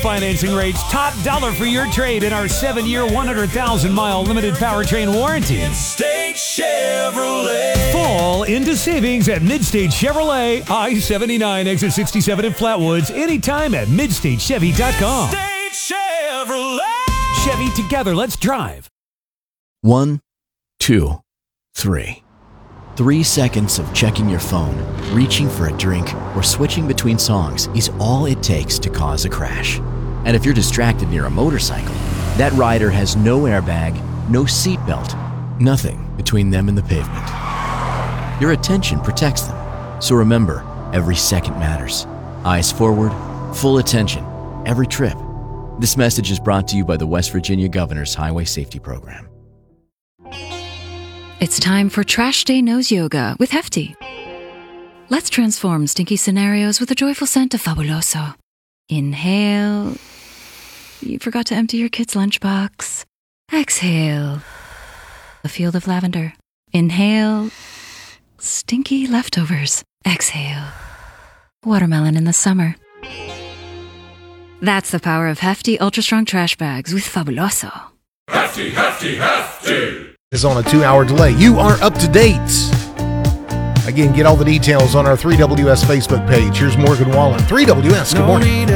Financing rates top dollar for your trade in our 7-year, 100,000-mile limited powertrain warranty. Midstate Chevrolet. Fall into savings at Midstate Chevrolet, I-79, exit 67 in Flatwoods. Anytime at MidstateChevy.com. Midstate Chevrolet. Chevy, together, let's drive. 1, 2, 3. 3 seconds of checking your phone, reaching for a drink, or switching between songs is all it takes to cause a crash. And if you're distracted near a motorcycle, that rider has no airbag, no seatbelt, nothing between them and the pavement. Your attention protects them. So remember, every second matters. Eyes forward, full attention, every trip. This message is brought to you by the West Virginia Governor's Highway Safety Program. It's time for Trash Day Nose Yoga with Hefty. Let's transform stinky scenarios with the joyful scent of Fabuloso. Inhale. You forgot to empty your kid's lunchbox. Exhale. A field of lavender. Inhale. Stinky leftovers. Exhale. Watermelon in the summer. That's the power of Hefty Ultra Strong Trash Bags with Fabuloso. Hefty, hefty, hefty. Is on a 2-hour delay. You are up to date. Again, get all the details on our 3WS Facebook page. Here's Morgan Wallen. 3WS, good morning.